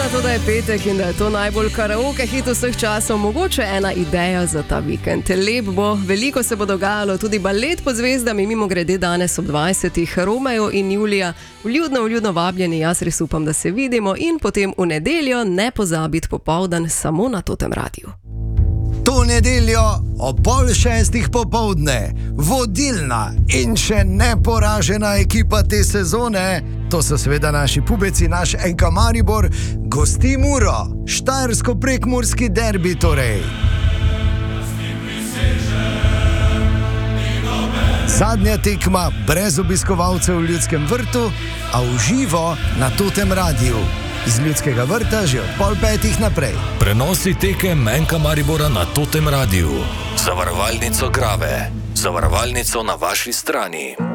to, da je petek in da je to najbolj karaoke hit vseh časov, mogoče ena ideja za ta vikend. Lep bo, veliko se bo dogajalo, tudi balet pod zvezdami, mimogrede danes ob 20. Romeo in Julija. Vljudno vabljeni, jaz res upam, da se vidimo in potem v nedeljo ne pozabiti popoldan samo na Totem Radiu. To nedeljo ob 5:30 popoldne vodilna in še neporažena ekipa te sezone, to so seveda naši pubeci, naš NK Maribor, gosti Muro, štajersko-prekmurski derbi torej. Zadnja tekma brez obiskovalcev v Ljudskem vrtu, a v živo na Totem Radiu. Iz Ljudskega vrta že od 4:30 naprej. Prenosi tekem NK Maribora na Totem Radiu. Zavarovalnico Grave. Zavarovalnico na vaši strani.